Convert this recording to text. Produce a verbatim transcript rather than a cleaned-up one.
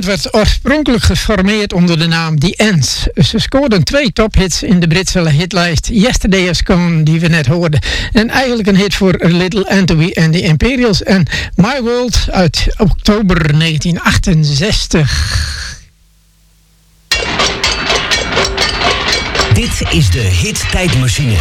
band werd oorspronkelijk geformeerd onder de naam The Ends. Ze scoorden twee tophits in de Britse hitlijst. Yesterday Is Gone, die we net hoorden. En eigenlijk een hit voor Little Anthony and the Imperials. En My World uit oktober negentien achtenzestig. Dit is de Hit Tijdmachine.